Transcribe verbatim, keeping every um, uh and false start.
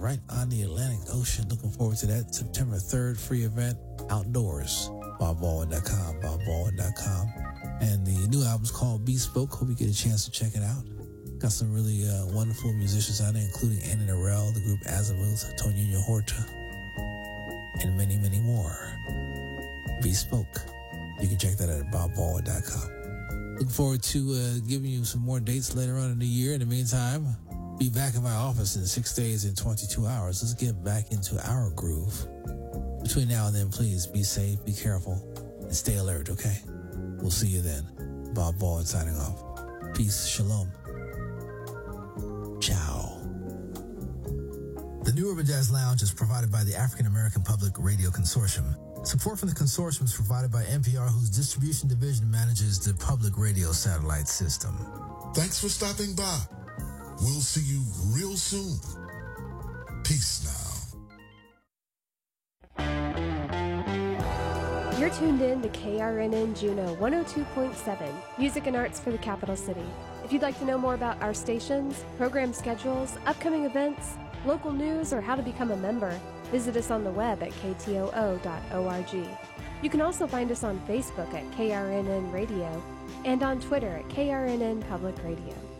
right on the Atlantic Ocean. Looking forward to that September third free event outdoors. bob baldwin dot com, bob baldwin dot com. And the new album's called Bespoke. Hope you get a chance to check it out. Got some really uh, wonderful musicians on there, including Andy Narell, the group Azimuth, Tonya Horta, and many, many more. Bespoke. You can check that out at bob baldwin dot com. Looking forward to uh, giving you some more dates later on in the year. In the meantime, be back in my office in six days and twenty-two hours. Let's get back into our groove. Between now and then, please be safe, be careful, and stay alert, okay? We'll see you then. Bob Baldwin signing off. Peace, shalom. Ciao. The New Urban Jazz Lounge is provided by the African American Public Radio Consortium. Support from the consortium is provided by N P R, whose distribution division manages the public radio satellite system. Thanks for stopping by. We'll see you real soon. Peace now. You're tuned in to K R N N Juneau one oh two point seven, music and arts for the capital city. If you'd like to know more about our stations, program schedules, upcoming events, local news, or how to become a member, visit us on the web at k t o o dot org. You can also find us on Facebook at K R N N Radio and on Twitter at K R N N Public Radio.